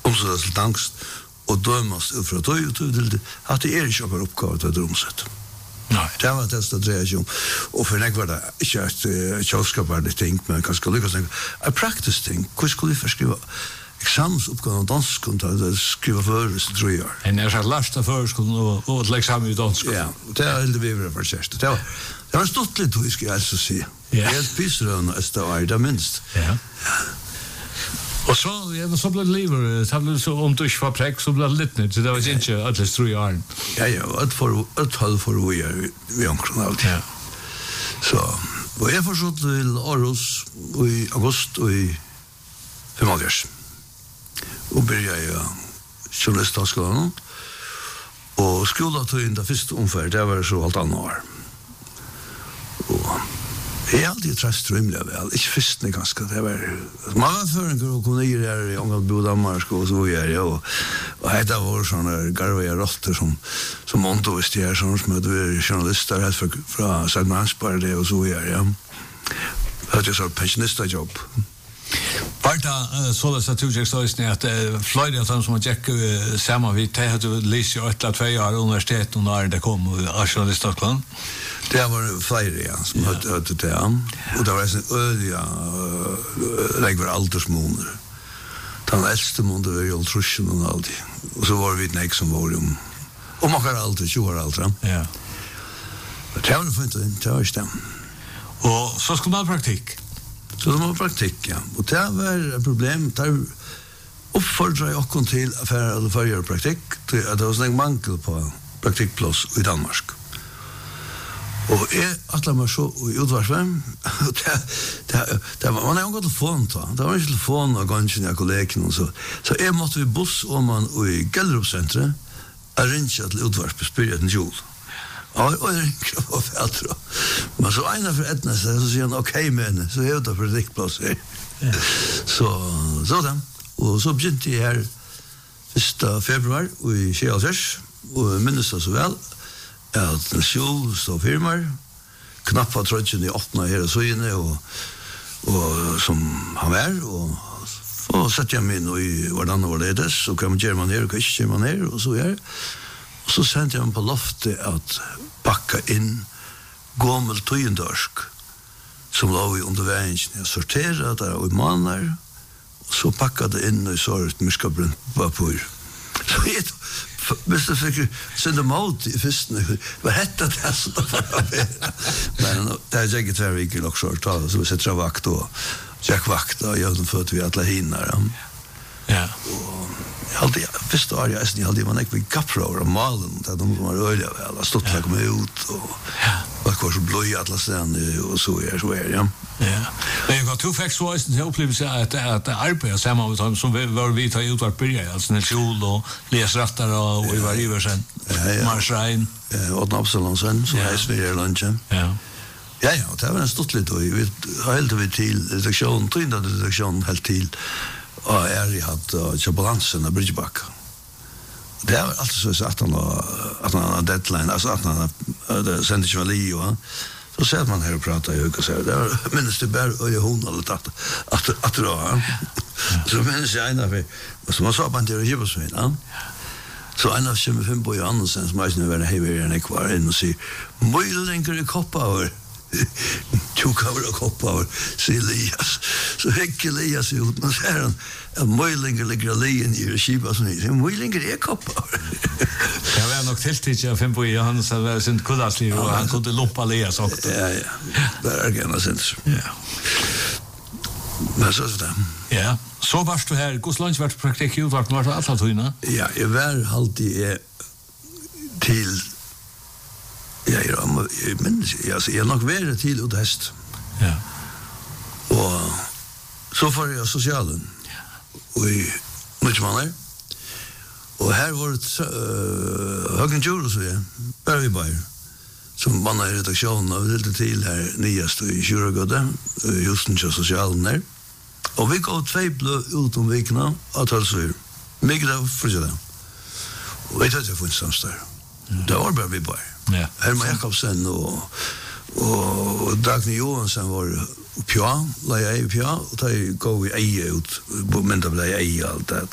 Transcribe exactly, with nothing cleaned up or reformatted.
omsett til angst, og dømast ut fra tøy, og tøy, at det er ikke oppgave oppgave til å omsett. Nei. Det var det som dreier seg om. Og for meg var det ikke et kjølskaparlig ting, men kanskje lykkes ting. En praktisk ting. Hvor skulle jeg forskrive eksamensoppgaven av dansk, og det skrive føres, tror jeg. En er sagt last av førskolen og, og til eksamen i dansk. Ja, det er heldig vi var for kjæreste. Det var, det var stått litt, hva skal jeg altså si. Ja. Helt pisrøvende, det var det minst. Ja. Og så, ja, men så ble det livet, så ble det så om du ikke var prekk, så ble det litt nytt, så det var ikke alle tror jeg har. Ja, ja, og et halv for å gjøre vi omkring alltid. Ja. Så, og jeg forstått til Aarhus i august og i femogfjers. Og begynte jeg i journalistskolen, og skoletøyen det første omferd, det var så alt annet år. Og jeg har alltid trest rymlig vel, ikke fyrstene ganske, det var mange føringer og konier her i Ångat Bo Danmark og så videre, og, og hette var sånne garvige rotter som, som Montovist her, sånn som hadde vært journalister her fra, fra Sagmanspardet og så videre, ja. Hadde jeg så pensjonisterjobb. Var det så det at du gikk støysene at flere av dem som har gikk sammen vidt, de hadde lyst i åtte eller tve år universitet når det kom av journalistskolen? Det var flere, ja, som ja. Hadde hørt det, ja. Og det var en øde, ja, det var aldersmåner. Den eldste måneder var jo trusjen og alltid. Og så var vi nek som var om, om akkurat alltid, tjue år alltid. Ja. Det var funnet, det var ikke det. Og så skulle man ha praktikk? Så det var praktikk, ja. Og det var et problem, der oppfordret jeg også til affære eller førre praktikk, til at det var sånn mangel på praktikkplass i Danmark. Og jeg atlet meg så i utvarsvem, og det, det, det var, man har jo gått telefon da, det var ikke telefon av gangen av kollegene og så, så jeg måtte vi buss om man i Gellerup-sentret, jeg ringte til utvarsvem, spyrir etter jul. Og jeg ringer på feltre. Men så ena for etna seg, så sier han, ok med henne, så er det for diktplass her. Så, så da, og så begynte jeg her første februar i tjuehalvfjerds, og jeg minnes det så vel, at den sjål stod firmaer, knappa trødgen i åttende her og søgjene, og, og som han var, og, og sette jeg meg inn i hvordan det var ledes, og hva gjør man her, og hva ikke gjør man her, og så gjør. Og så sendte jeg meg på loftet at bakka inn gommel tøyendørsk, som lå i underveien, jeg sorterer det og i maner, og så pakka det inn og så et myskabrunt papur. Så jeg hvis jeg fikk sende mat i fyrsten, hva hette det så da var det men det er ikke tver ikke lokskjort, så vi setter vakt og tjekk vakt og gjør den født vi alle hinner. Ja. Og jeg alltid, første år jeg jeg alltid, man ikke vil gappra over malen, det er de som var øyla vel, har stått til å komme ut, og var kvar så bløy alle stedene, og så er så er, ja. Ja. Men jeg kan to fikk så til å oppleve seg at, at arbeidet sammen med dem som var vi tar utvart byrja, altså Nils Jol og Lias Rattar og Ivar Iversen, ja, ja. Mars Rein. Ja, Ådne Absalonsen, som ja. Er Sverige i lunsjen. Ja. Ja, ja, og det var en stått litt, og vi har helt vi til redaksjonen, tøynda redaksjonen helt til, og jeg har hatt Kjøbalansen av Bridgebakka. Det er alltid så at han har deadline, altså at han har sendt ikke vali, og så ser man her og prater i høyre, og det var minnes det bare øye hun eller tatt at det var. Så minnes jeg ena, for man sa på en til å kjøpe seg inn, så en av kjømme fem på i Andersen, som er ikke nødvendig hever enn jeg var inn og sier, mye lenger i koppaver. Tjokaver og koppaver, sier Elias. Så hekker Elias ut, og så er han, at møylinger ligger alene i regipa som sier, møylinger er koppaver. Det var nok tiltidlig av Fimbo i hans sin kuddasliv, og han kunne lumpa Elias også. Ja, ja, det er gärna sint. Ja. Men så er det. Ja, så varst du her, hvordan langt vært praktikk i utvart, var det alt av tøyna? Ja, jeg var alltid til ja, jeg minnes, altså, jeg har nok vært til ut hest. Ja. Og så får jeg sosialen. Ja. Og i Nødtmanner. Og her var det uh, Høgen Djur og så igjen. Bare vi bare. Som mannet i redaksjonen og vi delte til her nyest i Kjuragødde, justen til sosialen her. Og vi gav tvei blø ut om vikene av Tølsøyr. Mykje det for seg det. Og jeg tatt jeg funnet samstår. Det var bare vi bare. Ja. Herman Jakobsen og, og Dagny Johansen var pja, la jeg i pja, og da går vi eie ut, men da ble jeg eie alt det.